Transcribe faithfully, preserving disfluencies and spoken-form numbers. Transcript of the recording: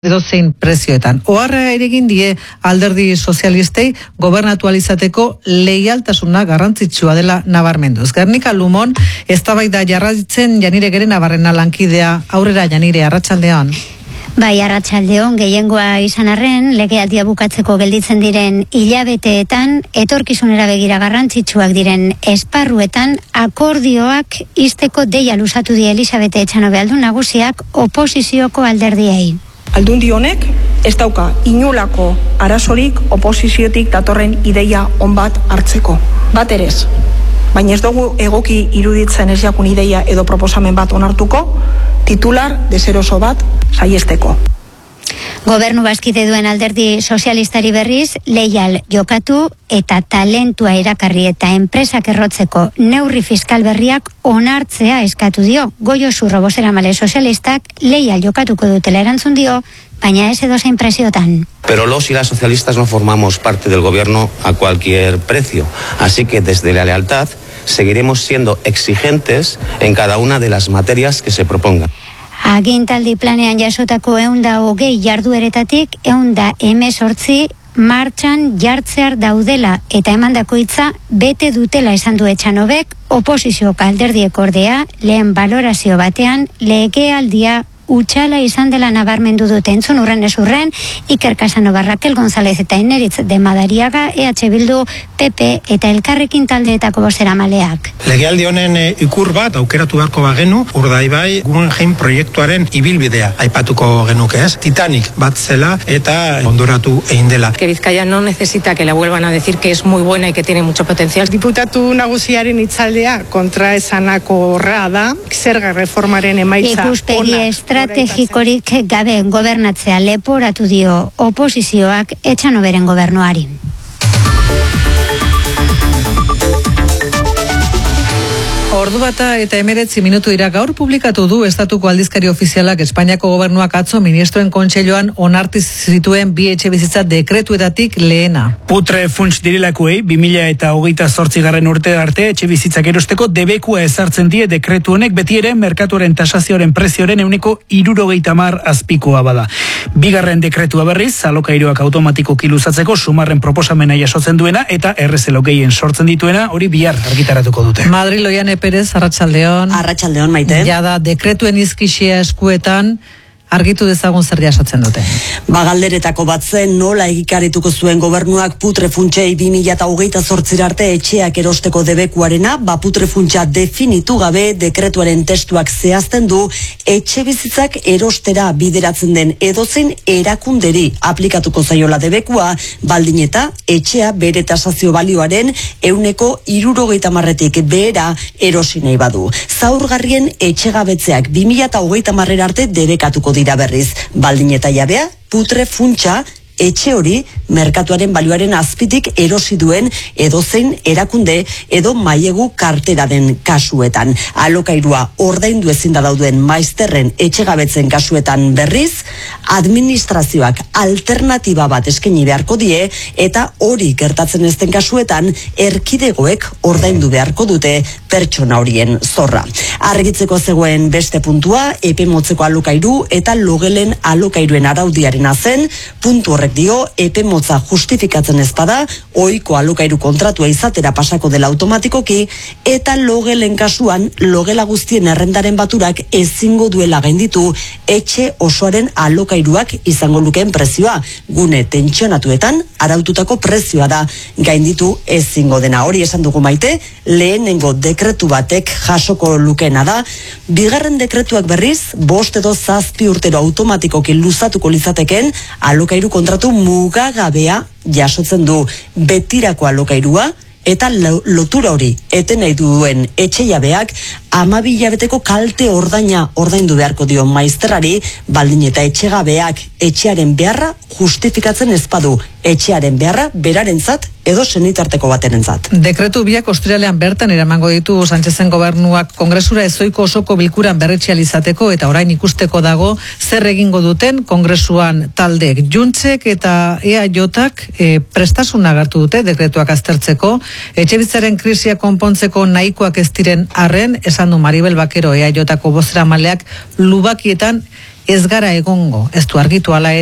edozein prezioetan. Oharra ere egin die alderdi sozialistei gobernatu alizateko leialtasuna garrantzitsua dela nabarmenduz. Gernika Lumon eztabaida jarraitzen Janire Gere Navarrena lankidea. Aurrera Janire, arratsaldean. Bai, arratsaldeon, gehiengoa izan arren, legealdia bukatzeko gelditzen diren hilabeteetan, etorkizunera begira garrantzitsuak diren esparruetan, akordioak izteko deia luzatu die Elisabete Etxanobe Aldun Nagusiak oposizioko alderdiei. Aldundi honek ez dauka inolako arazorik oposiziotik datorren ideia on bat hartzeko. Bat ere ez. Baina ez dugu egoki iruditzen ez jakun ideia edo proposamen bat onartuko, titular deseroso bat saiesteko. Gobernu bazkide duen alderdi sozialistari berriz, leial jokatu eta talentua erakarri eta enpresak errotzeko neurri fiskal berriak onartzea eskatu dio. Goio Zurro bozeramale sozialistak leial jokatuko dutela erantzun dio, baina ez edozein preziotan. Pero los y las socialistas no formamos parte del gobierno a cualquier precio. Así que desde la lealtad seguiremos siendo exigentes en cada una de las materias que se propongan. Agintaldi planean jasotako ehunda hogei jardueretatik ehunda hemezortzi martxan jartzear daudela eta emandako hitza bete dutela esan du Etxanobek, oposizioko alderdiek ordea lehen balorazio batean legealdia utxala izan dela nabarmendu dute. Entzun urren ez urren, Iker Casanova, Raquel González eta Eneritz de Madariaga, E H Bildu, P P eta Elkarrekin taldeetako bozeramaleak. Legealdi honen e, ikur bat aukeratu beharko bagenu, Urdaibai Guggenheim proiektuaren ibilbidea aipatuko genuke, ez? Titanic bat zela eta ondoratu egin dela. Que Bizkaia no necesita que le vuelvan a decir que es muy buena y que tiene mucho potencial. Diputatu nagusiaren hitzaldea kontraesanako horra da, zerga reformaren emaitza Ikuspegi estrategikorik gabe gobernatzea leporatu dio oposizioak Etxanoberen gobernuari. Ordu bata eta emeretzi minutu dira. Gaur publikatu du estatuko aldizkari ofizialak Espainiako gobernuak atzo ministroen kontseiluan onartu zituen bi etxe bizitza dekretuetatik lehena. Putre funts direlakuei bi mila eta hogeita zortzigarren urte arte etxe bizitzak erosteko debekua ezartzen die dekretu honek, beti ere merkatuaren tasazioaren prezioaren ehuneko hirurogeita hamar azpikoa bada. Bigarren dekretua berriz, alokairuak automatikoki luzatzeko sumarren proposamena jasotzen duena eta errezelo gehien sortzen dituena, hori bihar argitaratuko dute. Madrid Loiane Perez, arratsaldeon. Arratsaldeon, Maite. Jada dekretuen izkixia eskuetan argitu dezagun zer jasotzen dute. Bagalderetako bat zen nola egikarituko zuen gobernuak putre funtsei bi mila hogeita zortzira arte etxeak erosteko debekuarena, ba putre funtsa definitu gabe dekretuaren testuak zehazten du etxe bizitzak erostera bideratzen den edozein erakunderi aplikatuko zaiola debekua, baldin eta etxea bere tasazio balioaren ehuneko hirurogeita hamarretik behera erosi nahi badu. Zaurgarrien etxegabetzeak bi mila hogeita hamarrera arte debekatuko dira berriz, baldin eta jabea, putre funtsa etxe hori merkatuaren balioaren azpitik erosi duen edozein erakunde edo mailegu kartera den kasuetan. Alokairua ordaindu ezin da dauden maizterren etxegabetzen kasuetan berriz, administrazioak alternatiba bat eskaini beharko die eta hori gertatzen ez den kasuetan erkidegoek ordaindu beharko dute pertsona horien zorra. Argitzeko zegoen beste puntua, epe motzeko alokairu eta logelen alokairuen araudiarena zen, puntu horrek dio, epe motza justifikatzen ez bada, ohiko alokairu kontratua izatera pasako dela automatikoki, eta logelen kasuan, logela guztien errendaren baturak ezingo duela gainditu etxe osoaren alokairuak izango lukeen prezioa. Gune tentsionatuetan, araututako prezioa da gainditu ezingo dena. Hori esan dugu Maite, lehenengo dekretu batek jasoko lukena da, bigarren dekretuak berriz, bost edo zazpi urtero automatikoki luzatuko lizateken alokairu kontratu mugagabea jasotzen du, betirako alokairua eta lotura hori eten nahi duen etxeiabeak hamabi hilabeteko kalte ordaina ordaindu beharko dio maizterrari, baldin eta etxegabeak etxearen beharra justifikatzen ez badu, etxearen beharra berarentzat edo senitarteko baterentzat. Dekretu biak ostiralean bertan eramango ditu Sánchezen gobernuak kongresura ezoiko osoko bilkuran berretxealizateko eta orain ikusteko dago zer egingo duten kongresuan taldeek. Juntzek eta E A Jak e, prestasuna agertu dute dekretuak aztertzeko, etxebizitzaren krisia konpontzeko nahikoak ez diren arren, esan du Maribel Bakero E A Jko bozeramaleak lubakietan ez gara egongo, ez du argitu ala